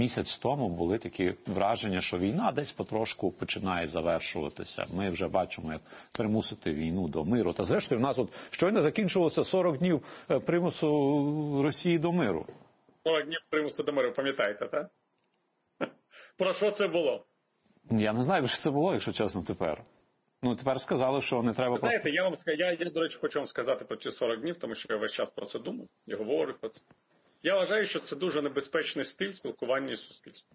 Місяць тому були такі враження, що війна десь потрошку починає завершуватися. Ми вже бачимо, як примусити війну до миру. Та зрештою, в нас от щойно закінчилося 40 днів примусу Росії до миру. 40 днів примусу до миру, пам'ятаєте, так? Про що це було? Я не знаю, що це було, якщо чесно, тепер. Ну, тепер сказали, що не треба просто... Знаєте, я, до речі, хочу вам сказати про ці 40 днів, тому що я весь час про це думав і говорю про це. Я вважаю, що це дуже небезпечний стиль спілкування із суспільством.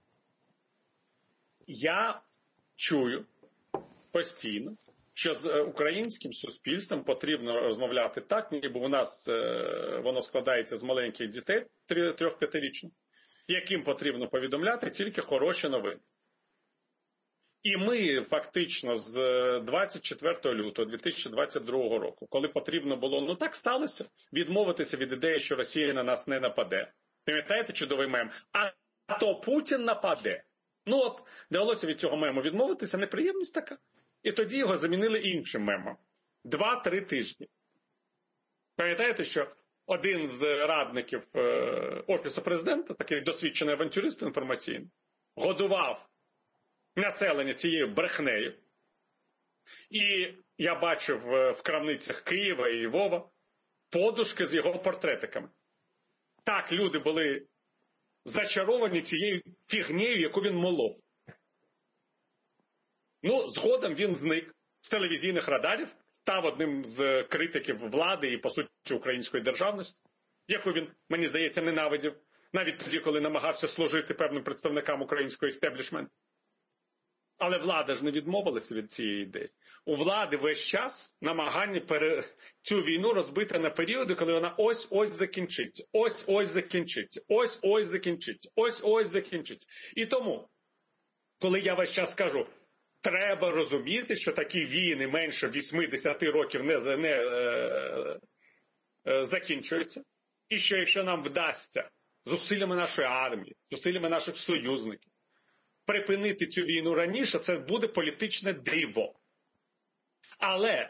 Я чую постійно, що з українським суспільством потрібно розмовляти так, ніби у нас воно складається з маленьких дітей, 3-5-річних, яким потрібно повідомляти тільки хороші новини. І ми фактично з 24 лютого 2022 року, коли потрібно було, ну так сталося, відмовитися від ідеї, що Росія на нас не нападе. Пам'ятаєте чудовий мем? А то Путін нападе. Ну от, довелося від цього мему відмовитися, неприємність така. І тоді його замінили іншим мемом. 2-3 тижні. Пам'ятаєте, що один з радників Офісу Президента, такий досвідчений авантюрист інформаційний, годував населення цією брехнею. І я бачив в крамницях Києва і Львова подушки з його портретиками. Так, люди були зачаровані цією фігнею, яку він молов. Ну, згодом він зник з телевізійних радарів, став одним з критиків влади і, по суті, української державності, яку він, мені здається, ненавидів, навіть тоді, коли намагався служити певним представникам українського істеблішменту. Але влада ж не відмовилася від цієї ідеї. У влади весь час намагання цю війну розбити на періоди, коли вона ось-ось закінчиться, ось-ось закінчиться, ось-ось закінчиться, ось-ось закінчиться. І тому, коли я весь час кажу, треба розуміти, що такі війни менше 80 років не закінчуються, і що якщо нам вдасться зусиллями нашої армії, зусиллями наших союзників, припинити цю війну раніше, це буде політичне диво. Але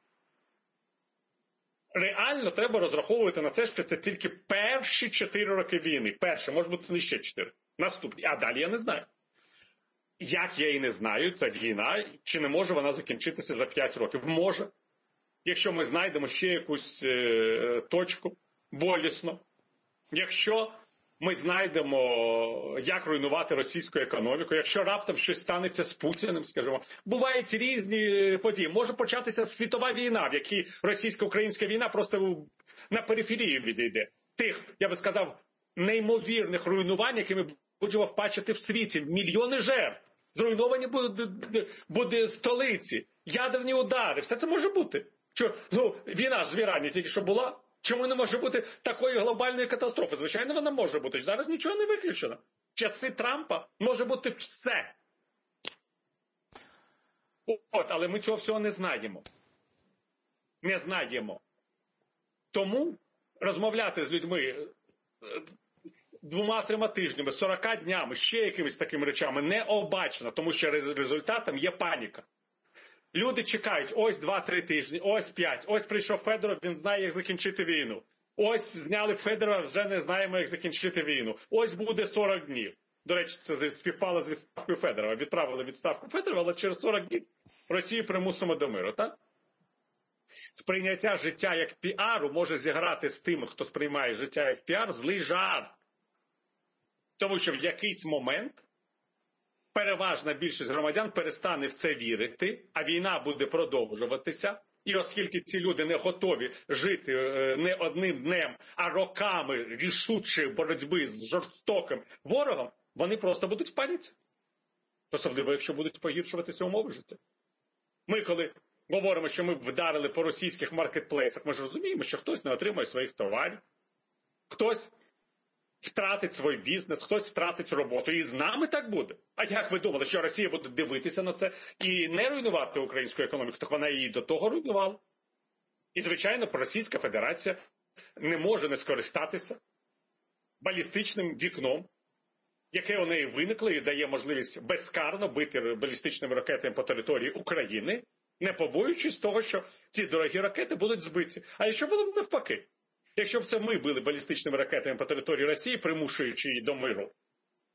реально треба розраховувати на це, що це тільки перші 4 роки війни. Перше, може бути не ще 4. Наступні. А далі я не знаю. Як я і не знаю, ця війна, чи не може вона закінчитися за 5 років? Може. Якщо ми знайдемо ще якусь точку болісно. Якщо ми знайдемо, як руйнувати російську економіку, якщо раптом щось станеться з Путіним, скажімо. Бувають різні події. Може початися світова війна, в якій російсько-українська війна просто на периферію відійде. Тих, я би сказав, неймовірних руйнувань, які ми будемо вбачити в світі. Мільйони жертв. Зруйновані буде столиці, ядерні удари. Все це може бути. Війна ж в Ірані тільки що була. Чому не може бути такої глобальної катастрофи? Звичайно, вона може бути. Зараз нічого не виключено. В часи Трампа може бути все. Але ми цього всього не знаємо. Не знаємо. Тому розмовляти з людьми 2-3 тижнями, 40 днями, ще якимись такими речами необачно, тому що результатом є паніка. Люди чекають, ось 2-3 тижні, ось 5, ось прийшов Федоров, він знає, як закінчити війну. Ось зняли Федорова, вже не знаємо, як закінчити війну. Ось буде 40 днів. До речі, це співпало з відставкою Федорова. Відправили відставку Федорова, але через 40 днів Росію примусимо до миру, так? Сприйняття життя як піару може зіграти з тим, хто сприймає життя як піар, злий жарт. Тому що в якийсь момент переважна більшість громадян перестане в це вірити, а війна буде продовжуватися. І оскільки ці люди не готові жити не одним днем, а роками рішучої боротьби з жорстоким ворогом, вони просто будуть в паніці. Особливо, якщо будуть погіршуватися умови життя. Ми, коли говоримо, що ми вдарили по російських маркетплейсах, ми ж розуміємо, що хтось не отримує своїх товарів, хтось втратить свій бізнес, хтось втратить роботу. І з нами так буде. А як ви думали, що Росія буде дивитися на це і не руйнувати українську економіку? Так вона її до того руйнувала. І, звичайно, Російська Федерація не може не скористатися балістичним вікном, яке у неї виникло і дає можливість безкарно бити балістичними ракетами по території України, не побоюючись того, що ці дорогі ракети будуть збиті. А якщо було б навпаки? Якщо б це ми били балістичними ракетами по території Росії, примушуючи її до миру,